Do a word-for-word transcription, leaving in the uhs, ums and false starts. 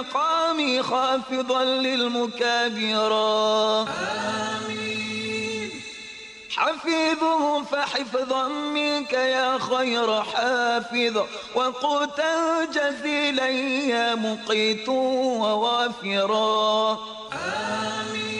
مقامي خافضا للمكابرا. حفيظه فحفظا منك يا خير حافظ، وقوتا جزيلا يا مقيت ووافرا. آمين.